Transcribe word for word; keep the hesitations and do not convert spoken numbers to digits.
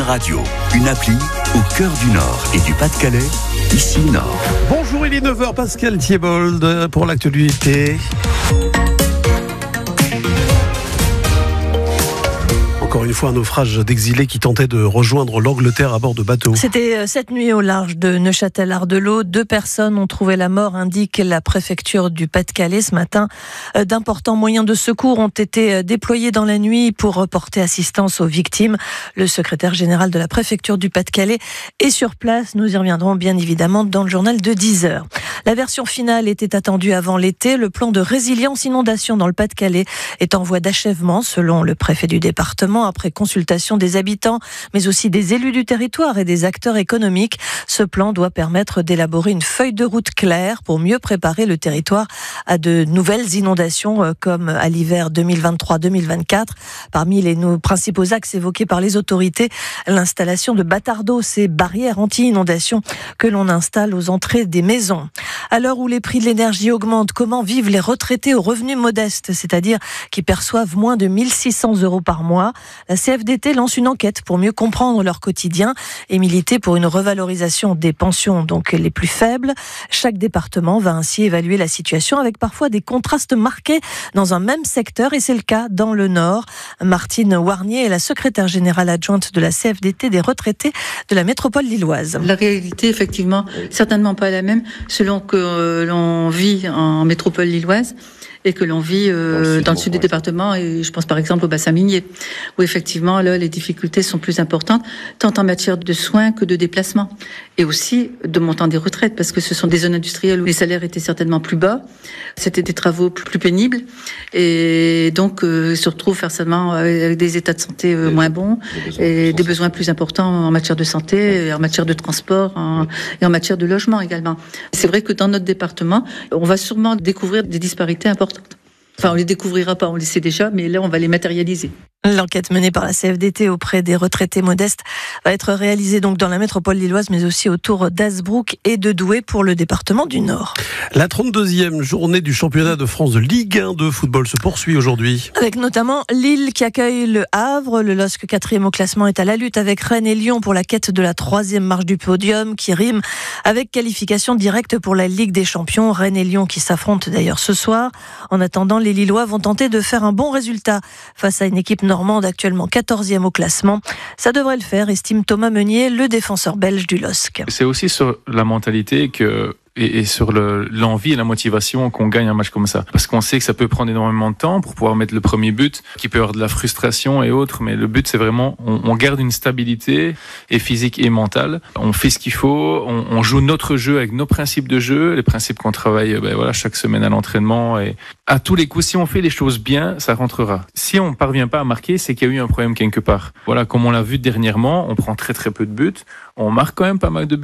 Radio, une appli au cœur du Nord et du Pas-de-Calais, ici Nord. Bonjour, il est neuf heures, Pascal Thiebold pour l'actualité. Encore une fois, un naufrage d'exilés qui tentaient de rejoindre l'Angleterre à bord de bateaux. C'était cette nuit au large de Neuchâtel-Ardelot. Deux personnes ont trouvé la mort, indique la préfecture du Pas-de-Calais. Ce matin, d'importants moyens de secours ont été déployés dans la nuit pour porter assistance aux victimes. Le secrétaire général de la préfecture du Pas-de-Calais est sur place. Nous y reviendrons bien évidemment dans le journal de dix heures. La version finale était attendue avant l'été. Le plan de résilience inondation dans le Pas-de-Calais est en voie d'achèvement, selon le préfet du département, après consultation des habitants, mais aussi des élus du territoire et des acteurs économiques. Ce plan doit permettre d'élaborer une feuille de route claire pour mieux préparer le territoire à de nouvelles inondations, comme à l'hiver deux mille vingt-trois deux mille vingt-quatre. Parmi les principaux axes évoqués par les autorités, l'installation de bâtards d'eau, ces barrières anti-inondation que l'on installe aux entrées des maisons. À l'heure où les prix de l'énergie augmentent, comment vivent les retraités aux revenus modestes, c'est-à-dire qui perçoivent moins de mille six cents euros par mois? La C F D T lance une enquête pour mieux comprendre leur quotidien et militer pour une revalorisation des pensions, donc les plus faibles. Chaque département va ainsi évaluer la situation avec parfois des contrastes marqués dans un même secteur, et c'est le cas dans le Nord. Martine Warnier est la secrétaire générale adjointe de la C F D T des retraités de la métropole lilloise. La réalité, effectivement, certainement pas la même selon que euh, l'on vit en métropole lilloise et que l'on vit euh, dans le sud du département, et je pense par exemple au bassin minier, où effectivement là les difficultés sont plus importantes, tant en matière de soins que de déplacement, et aussi de montant des retraites, parce que ce sont des zones industrielles où les salaires étaient certainement plus bas, c'était des travaux plus pénibles, et donc euh, se retrouvent forcément avec des états de santé euh, moins bons, et des besoins plus importants en matière de santé, en matière de transport, en, et en matière de logement également. C'est vrai que dans notre département, on va sûrement découvrir des disparités importantes. Enfin, on les découvrira pas, on les sait déjà, mais là, on va les matérialiser. L'enquête menée par la C F D T auprès des retraités modestes va être réalisée donc dans la métropole lilloise, mais aussi autour d'Hazebrouck et de Douai pour le département du Nord. La trente-deuxième journée du championnat de France de Ligue un de football se poursuit aujourd'hui. Avec notamment Lille qui accueille le Havre. Le L O S C, quatrième au classement, est à la lutte avec Rennes et Lyon pour la quête de la troisième marche du podium, qui rime avec qualification directe pour la Ligue des Champions. Rennes et Lyon qui s'affrontent d'ailleurs ce soir. En attendant, les Lillois vont tenter de faire un bon résultat face à une équipe normande actuellement quatorzième au classement. Ça devrait le faire, estime Thomas Meunier, le défenseur belge du L O S C. C'est aussi sur la mentalité que Et, et sur le, l'envie et la motivation qu'on gagne un match comme ça. Parce qu'on sait que ça peut prendre énormément de temps pour pouvoir mettre le premier but, qu'il peut y avoir de la frustration et autres, mais le but c'est vraiment, on, on garde une stabilité et physique et mentale. On fait ce qu'il faut, on, on joue notre jeu avec nos principes de jeu, les principes qu'on travaille ben voilà, chaque semaine à l'entraînement. Et à tous les coups, si on fait les choses bien, ça rentrera. Si on ne parvient pas à marquer, c'est qu'il y a eu un problème quelque part. Voilà, comme on l'a vu dernièrement, on prend très très peu de buts, on marque quand même pas mal de buts.